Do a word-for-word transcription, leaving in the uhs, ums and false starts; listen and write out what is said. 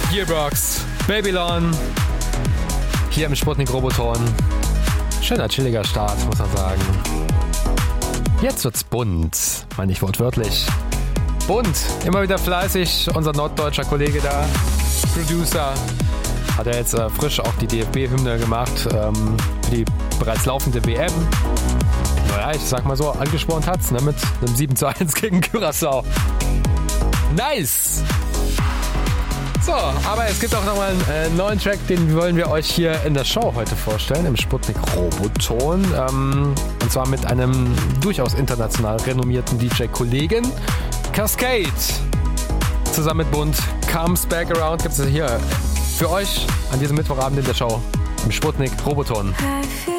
Gearbox, Babylon, hier im Sputnik Roboton. Schöner, chilliger Start, muss man sagen. Jetzt wird's bunt, meine ich wortwörtlich. Bunt, immer wieder fleißig, unser norddeutscher Kollege da, Producer, hat er jetzt äh, frisch auch die D F B-Hymne gemacht, ähm, für die bereits laufende W M. Naja, ich sag mal so, angespornt hat's, ne, mit einem sieben zu eins gegen Curaçao. Nice! So, aber es gibt auch nochmal einen äh, neuen Track, den wollen wir euch hier in der Show heute vorstellen, im Sputnik Roboton. Ähm, und zwar mit einem durchaus international renommierten D J-Kollegen, Kaskade. Zusammen mit Bund, Comes Back Around, gibt es hier für euch an diesem Mittwochabend in der Show, im Sputnik Roboton. I feel